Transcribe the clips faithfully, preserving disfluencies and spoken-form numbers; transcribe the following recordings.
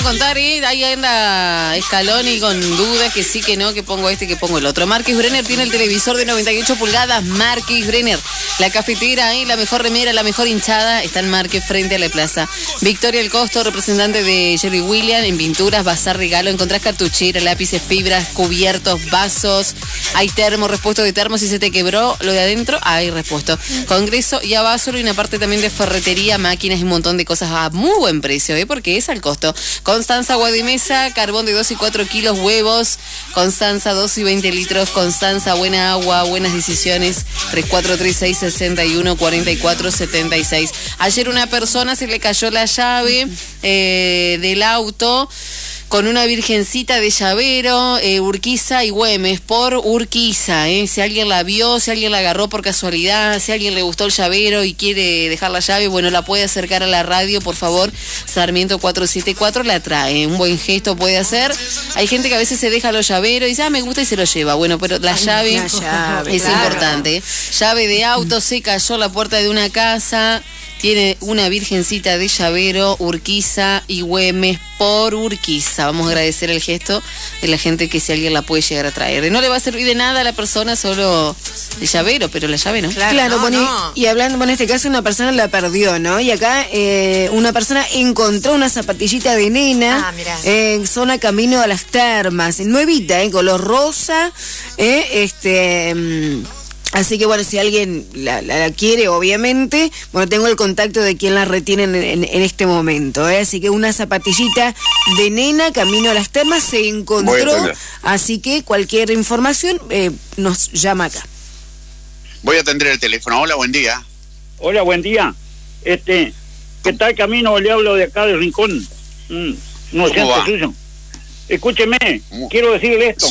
contar, ¿eh? Ahí anda Scaloni con dudas, que sí, que no, que pongo este, que pongo el otro. Marquis Brenner tiene el televisor de noventa y ocho pulgadas. Marquis Brenner. La cafetera, ¿eh? La mejor remera, la mejor hinchada está en Marquis frente a la plaza. Victoria El Costo, representante de Jerry William, en pinturas, bazar, regalo. Encontrás cartuchera, lápices, fibras, cubiertos, vasos. Hay termo, repuesto de termo. Si se te quebró lo de adentro, hay repuesto. Congreso y Abasolo, y una parte también de ferretería, máquinas y un montón de cosas a muy buen precio, ¿eh? Porque es al costo. Constanza Guadimesa, carbón de dos y cuatro kilos, huevos. Constanza, dos y veinte litros. Constanza, buena agua, buenas decisiones. tres cuatro tres seis, seis uno, cuatro cuatro siete seis. Ayer una persona se le cayó la llave eh, del auto con una virgencita de llavero, eh, Urquiza y Güemes, por Urquiza, eh. Si alguien la vio, si alguien la agarró por casualidad, si a alguien le gustó el llavero y quiere dejar la llave, bueno, la puede acercar a la radio, por favor. Sarmiento cuatrocientos setenta y cuatro la trae, un buen gesto puede hacer. Hay gente que a veces se deja los llaveros y dice, ah, me gusta, y se lo lleva. Bueno, pero la llave, la llave es claro. importante, eh. Llave de auto, se cayó la puerta de una casa. Tiene una virgencita de llavero, Urquiza y Güemes por Urquiza. Vamos a agradecer el gesto de la gente, que si alguien la puede llegar a traer. No le va a servir de nada a la persona solo el llavero, pero la llave no. Claro, Claro, no, bueno, no. Y, y hablando, bueno, en este caso una persona la perdió, ¿no? Y acá eh, una persona encontró una zapatillita de nena Ah, mirá. en zona camino a las termas, nuevita, en color rosa, eh, este... mm, así que bueno, si alguien la, la, la quiere, obviamente, bueno, tengo el contacto de quien la retiene en, en, en este momento, ¿eh? Así que una zapatillita de nena, camino a las termas, se encontró, así que cualquier información eh, nos llama acá. Voy a atender el teléfono. Hola, buen día. Hola, buen día. Este, ¿qué tal, Camino? Le hablo de acá del Rincón. Mm, no ¿Cómo va? suyo. Escúcheme, ¿Cómo? quiero decirle esto. Sí.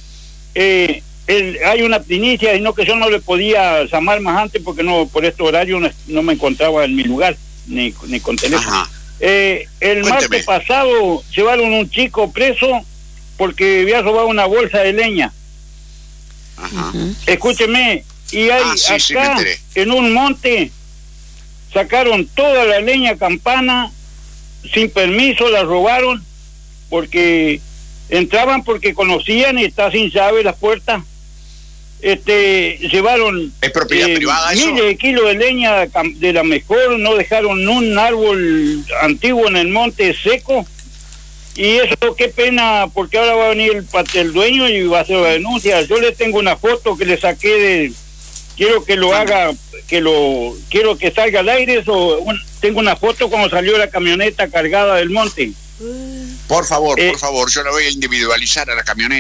Eh, el, hay una primicia, y no que yo no le podía llamar más antes porque no por este horario no, no me encontraba en mi lugar, ni, ni con teléfono. Ajá. Eh, el Cuénteme. martes pasado llevaron un chico preso porque había robado una bolsa de leña. Ajá. Escúcheme, y hay Ah, sí, sí, me acá enteré. en un monte sacaron toda la leña campana sin permiso, la robaron porque entraban porque conocían y está sin llave las puertas. Este, llevaron ¿Es propiedad privada eso? miles de kilos de leña cam- de la mejor, no dejaron un árbol antiguo en el monte seco. Y eso, qué pena, porque ahora va a venir el, pat- el dueño y va a hacer la denuncia. Yo le tengo una foto que le saqué de... Quiero que lo haga, que lo... Quiero que salga al aire eso. Un- tengo una foto cuando salió la camioneta cargada del monte. Por favor, Eh, por favor, yo la voy a individualizar a la camioneta.